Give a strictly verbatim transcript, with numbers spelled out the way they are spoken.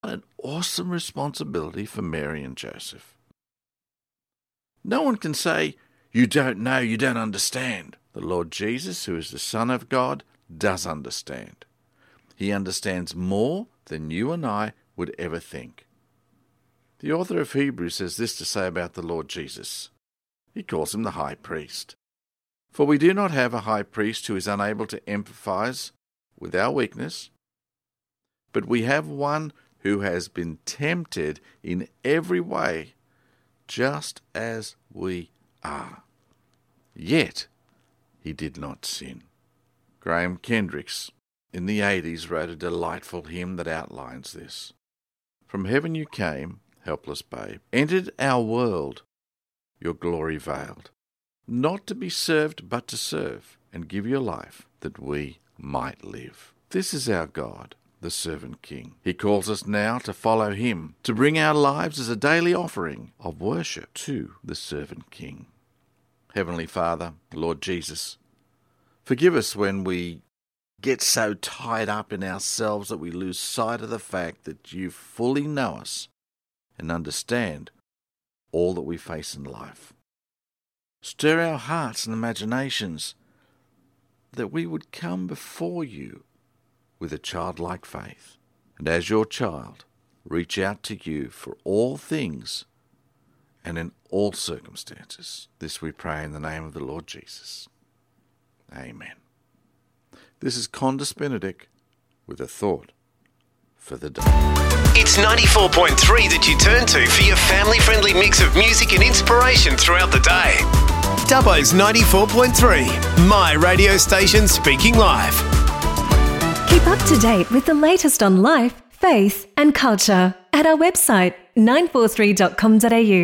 An awesome responsibility for Mary and Joseph. No one can say, "You don't know, you don't understand." The Lord Jesus, who is the Son of God, does understand. He understands more than you and I would ever think. The author of Hebrews has this to say about the Lord Jesus. He calls him the high priest. For we do not have a high priest who is unable to empathize with our weakness, but we have one who has been tempted in every way, just as we are. Yet he did not sin. Graham Kendricks in the eighties wrote a delightful hymn that outlines this. From heaven you came, helpless babe, entered our world, your glory veiled, not to be served but to serve, and give your life that we might live. This is our God, the servant King. He calls us now to follow him, to bring our lives as a daily offering of worship to the servant King. Heavenly Father, Lord Jesus, forgive us when we get so tied up in ourselves that we lose sight of the fact that you fully know us and understand all that we face in life. Stir our hearts and imaginations that we would come before you with a childlike faith, and as your child, reach out to you for all things and in all circumstances. This we pray in the name of the Lord Jesus. Amen. This is Condis Benedict with a thought for the day. It's ninety-four point three that you turn to for your family-friendly mix of music and inspiration throughout the day. Dubbo's ninety-four point three, my radio station speaking live. Keep up to date with the latest on life, faith and culture at our website nine four three dot com dot a u.